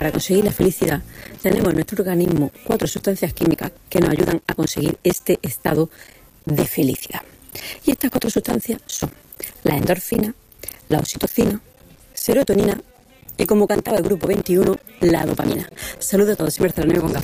para conseguir la felicidad, tenemos en nuestro organismo 4 sustancias químicas que nos ayudan a conseguir este estado de felicidad. Y estas 4 sustancias son la endorfina, la oxitocina, serotonina y, como cantaba el grupo 21, la dopamina. Saludos a todos, soy Marcela Nuevo con Café.